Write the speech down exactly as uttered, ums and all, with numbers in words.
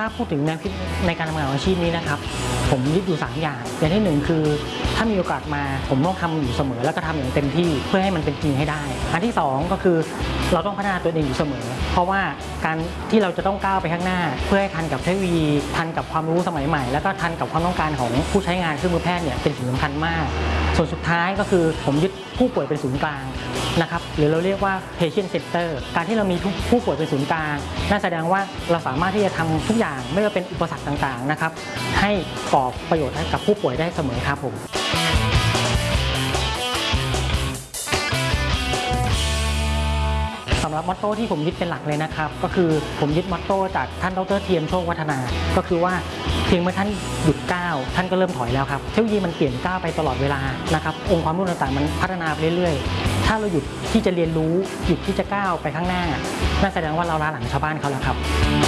พูดถึงแนวคิดในการทำงานของอาชีพนี้นะครับผมยึดอยู่สามอย่างอย่างที่หนึ่งคือถ้ามีโอกาสมาผมต้องทำอยู่เสมอแล้วก็ทำอย่างเต็มที่เพื่อให้มันเป็นจริงให้ได้อันที่สองก็คือเราต้องพัฒนาตัวเองอยู่เสมอเพราะว่าการที่เราจะต้องก้าวไปข้างหน้าเพื่อให้ทันกับเทคโนโลยีทันกับความรู้สมัยใหม่แล้วก็ทันกับความต้องการของผู้ใช้งานเครื่องมือแพทย์เนี่ยเป็นสิ่งสำคัญมากส่วนสุดท้ายก็คือผมยึดผู้ป่วยเป็นศูนย์กลางนะครับหรือเราเรียกว่า patient center การที่เรามีผู้ป่วยเป็นศูนย์กลางนั่นแสดงว่าเราสามารถที่จะทำทุกอย่างไม่ว่าเป็นอุปสรรคต่างๆนะครับให้ก่อประโยชน์ให้กับผู้ป่วยได้เสมอครับผมสำหรับมอตโต้ที่ผมยึดเป็นหลักเลยนะครับก็คือผมยึดมอตโต้จากท่านดร.เทียมโชควัฒนาก็คือว่าเพียงเมื่อท่านหยุดก้าวท่านก็เริ่มถอยแล้วครับเทคโนโลยีมันเปลี่ยนก้าวไปตลอดเวลานะครับองค์ความรู้ต่างๆมันพัฒนาไปเรื่อยๆถ้าเราหยุดที่จะเรียนรู้หยุดที่จะก้าวไปข้างหน้านั่นแสดงว่าเราล้าหลังชาวบ้านเขาแล้วครับ